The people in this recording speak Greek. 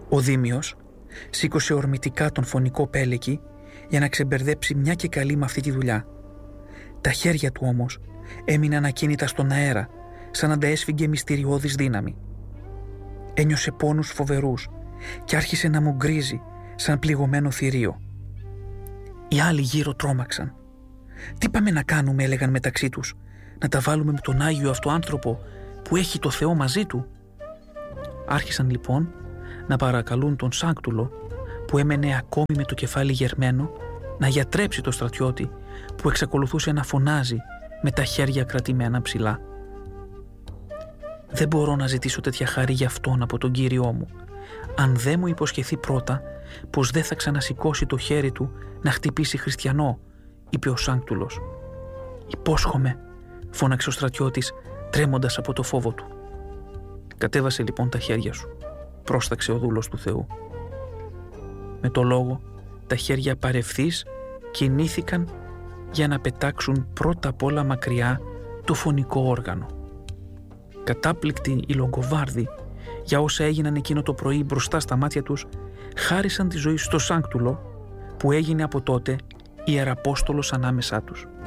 Ο Δήμιος σήκωσε ορμητικά τον φωνικό πέλεκι για να ξεμπερδέψει μια και καλή με αυτή τη δουλειά. Τα χέρια του όμως έμειναν ακίνητα στον αέρα, σαν να τα έσφιγγε μυστηριώδης δύναμη. Ένιωσε πόνους φοβερούς και άρχισε να μου γκρίζει σαν πληγωμένο θηρίο. Οι άλλοι γύρω τρόμαξαν. «Τι πάμε να κάνουμε», έλεγαν μεταξύ τους, «να τα βάλουμε με τον Άγιο αυτό άνθρωπο που έχει το Θεό μαζί του?» Άρχισαν λοιπόν να παρακαλούν τον Σάνκτουλο, που έμενε ακόμη με το κεφάλι γερμένο, να γιατρέψει το στρατιώτη που εξακολουθούσε να φωνάζει με τα χέρια κρατημένα ψηλά. «Δεν μπορώ να ζητήσω τέτοια χάρη για αυτόν από τον Κύριό μου, αν δεν μου υποσχεθεί πρώτα πως δεν θα ξανασηκώσει το χέρι του να χτυπήσει χριστιανό», είπε ο Σάνκτουλος. «Υπόσχομαι», φώναξε ο στρατιώτης τρέμοντας από το φόβο του. «Κατέβασε λοιπόν τα χέρια σου», πρόσταξε ο δούλος του Θεού. Με το λόγο τα χέρια παρευθείς κινήθηκαν για να πετάξουν πρώτα απ' όλα μακριά το φωνικό όργανο. Κατάπληκτοι οι Λογκοβάρδοι για όσα έγιναν εκείνο το πρωί μπροστά στα μάτια τους, χάρισαν τη ζωή στο Σάνκτουλο, που έγινε από τότε ιεραπόστολος ανάμεσά τους.